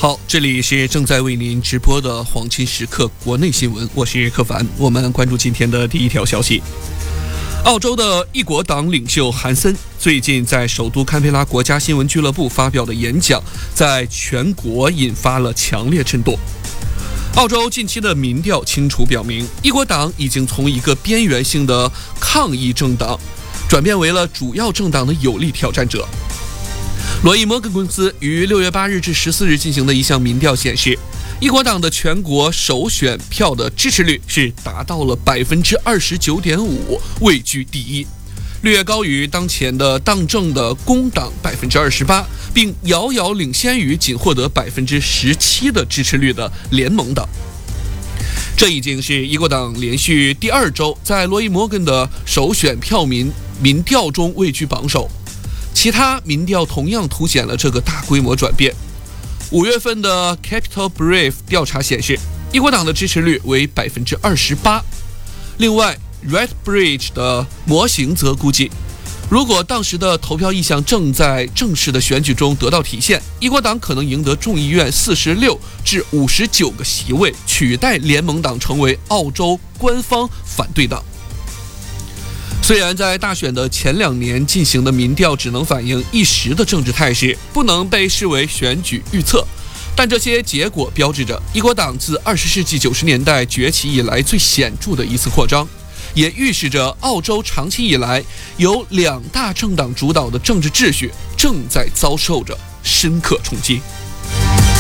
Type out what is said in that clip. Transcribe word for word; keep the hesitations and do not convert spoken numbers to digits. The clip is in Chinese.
好，这里是正在为您直播的黄金时刻国内新闻，我是柯凡。我们关注今天的第一条消息。澳洲的一国党领袖韩森最近在首都堪培拉国家新闻俱乐部发表的演讲，在全国引发了强烈震动。澳洲近期的民调清楚表明，一国党已经从一个边缘性的抗议政党，转变为了主要政党的有力挑战者。罗伊摩根公司于六月八日至十四日进行的一项民调显示，一国党的全国首选票的支持率是达到了百分之二十九点五，位居第一，略高于当前的当政的工党百分之二十八，并遥遥领先于仅获得百分之十七的支持率的联盟党。这已经是一国党连续第二周在罗伊摩根的首选票民民调中位居榜首。其他民调同样凸显了这个大规模转变。五月份的 Capital Brief 调查显示，一国党的支持率为百分之二十八。另外 ，Redbridge 的模型则估计，如果当时的投票意向正在正式的选举中得到体现，一国党可能赢得众议院四十六至五十九个席位，取代联盟党成为澳洲官方反对党。虽然在大选的前两年进行的民调只能反映一时的政治态势，不能被视为选举预测，但这些结果标志着一国党自二十世纪九十年代崛起以来最显著的一次扩张，也预示着澳洲长期以来由两大政党主导的政治秩序正在遭受着深刻冲击。